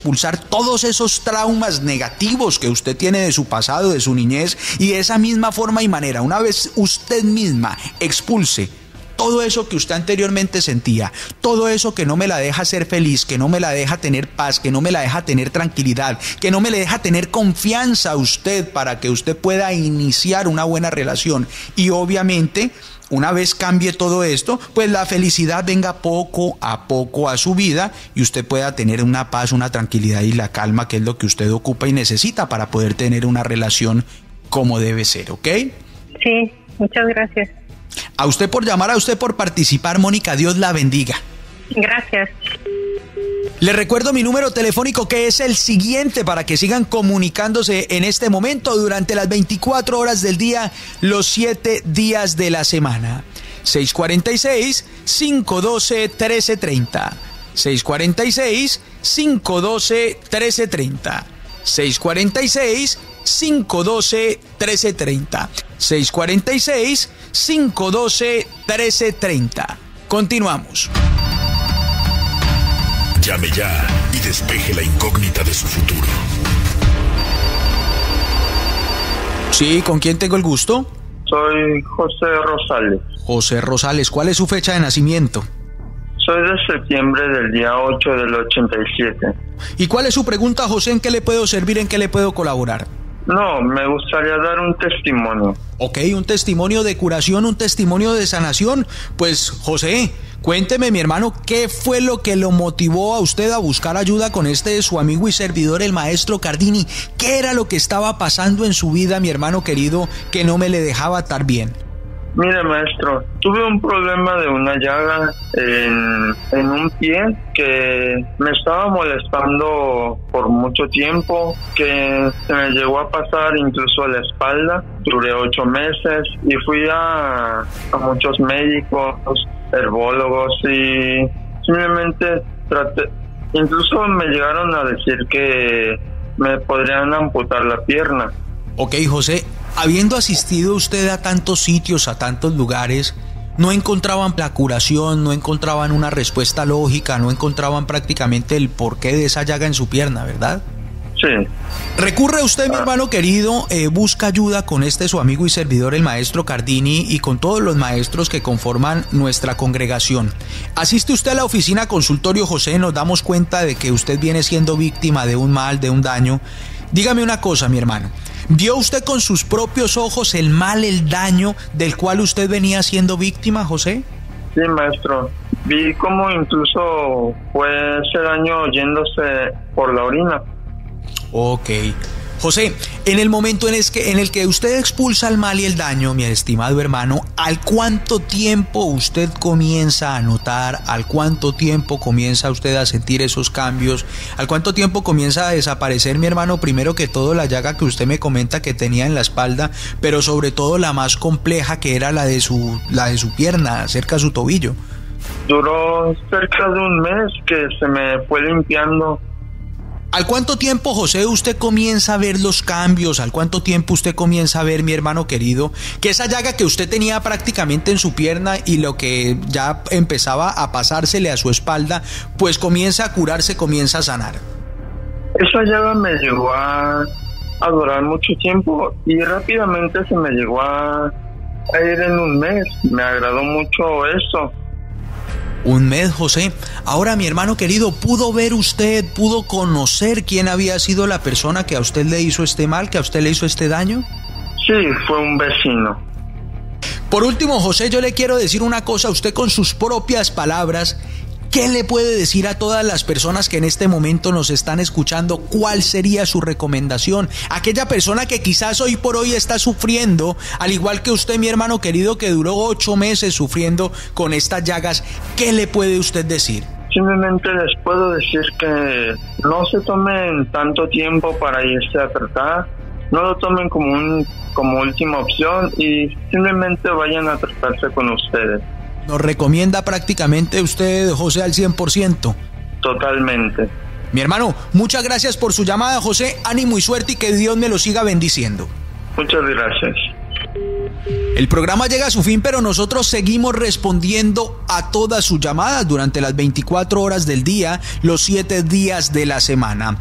expulsar todos esos traumas negativos que usted tiene de su pasado, de su niñez, y de esa misma forma y manera, una vez usted misma expulse todo eso que usted anteriormente sentía, todo eso que no me la deja ser feliz, que no me la deja tener paz, que no me la deja tener tranquilidad, que no me le deja tener confianza a usted para que usted pueda iniciar una buena relación. Y obviamente, una vez cambie todo esto, pues la felicidad venga poco a su vida y usted pueda tener una paz, una tranquilidad y la calma, que es lo que usted ocupa y necesita para poder tener una relación como debe ser, ¿ok? Sí, muchas gracias. A usted por llamar, a usted por participar, Mónica, Dios la bendiga. Gracias. Le recuerdo mi número telefónico, que es el siguiente, para que sigan comunicándose en este momento durante las 24 horas del día, los 7 días de la semana. 646-512-1330. 646-512-1330. 646-512-1330. 646-512-1330. Continuamos. Llame ya y despeje la incógnita de su futuro. Sí, ¿con quién tengo el gusto? Soy José Rosales. José Rosales, ¿cuál es su fecha de nacimiento? Soy de septiembre del día 8 del 87. ¿Y cuál es su pregunta, José? ¿En qué le puedo servir? ¿En qué le puedo colaborar? No, me gustaría dar un testimonio. Ok, un testimonio de curación, un testimonio de sanación. Pues, José, cuénteme, mi hermano, ¿qué fue lo que lo motivó a usted a buscar ayuda con su amigo y servidor, el maestro Cardini? ¿Qué era lo que estaba pasando en su vida, mi hermano querido, que no me le dejaba estar bien? Mire, maestro, tuve un problema de una llaga en un pie que me estaba molestando por mucho tiempo, que se me llegó a pasar incluso a la espalda. Duré 8 meses y fui a muchos médicos, herbólogos, y simplemente incluso me llegaron a decir que me podrían amputar la pierna. Ok, José, habiendo asistido usted a tantos sitios, a tantos lugares, no encontraban la curación, no encontraban una respuesta lógica, no encontraban prácticamente el porqué de esa llaga en su pierna, ¿verdad? Sí. Recurre usted, mi hermano querido, busca ayuda con su amigo y servidor, el maestro Cardini, y con todos los maestros que conforman nuestra congregación. Asiste usted a la oficina consultorio José, nos damos cuenta de que usted viene siendo víctima de un mal, de un daño. Dígame una cosa, mi hermano. ¿Vio usted con sus propios ojos el mal, el daño del cual usted venía siendo víctima, José? Sí, maestro. Vi cómo incluso fue ese daño yéndose por la orina. Ok. José, en el momento en el que usted expulsa el mal y el daño, mi estimado hermano, ¿al cuánto tiempo usted comienza a notar, al cuánto tiempo comienza usted a sentir esos cambios, al cuánto tiempo comienza a desaparecer, mi hermano, primero que todo la llaga que usted me comenta que tenía en la espalda, pero sobre todo la más compleja, que era la de su pierna, cerca a su tobillo? Duró cerca de un mes que se me fue limpiando. ¿Al cuánto tiempo, José, usted comienza a ver los cambios? ¿Al cuánto tiempo usted comienza a ver, mi hermano querido, que esa llaga que usted tenía prácticamente en su pierna y lo que ya empezaba a pasársele a su espalda, pues comienza a curarse, comienza a sanar? Esa llaga me llegó a durar mucho tiempo y rápidamente se me llegó a ir en un mes. Me agradó mucho eso. Un mes, José. Ahora, mi hermano querido, ¿pudo ver usted, pudo conocer quién había sido la persona que a usted le hizo este mal, que a usted le hizo este daño? Sí, fue un vecino. Por último, José, yo le quiero decir una cosa a usted con sus propias palabras. ¿Qué le puede decir a todas las personas que en este momento nos están escuchando? ¿Cuál sería su recomendación? Aquella persona que quizás hoy por hoy está sufriendo, al igual que usted, mi hermano querido, que duró 8 meses sufriendo con estas llagas, ¿qué le puede usted decir? Simplemente les puedo decir que no se tomen tanto tiempo para irse a tratar, no lo tomen como última opción y simplemente vayan a tratarse con ustedes. ¿Nos recomienda prácticamente usted, José, al 100%? Totalmente. Mi hermano, muchas gracias por su llamada, José. Ánimo y suerte y que Dios me lo siga bendiciendo. Muchas gracias. El programa llega a su fin, pero nosotros seguimos respondiendo a todas sus llamadas durante las 24 horas del día, los 7 días de la semana.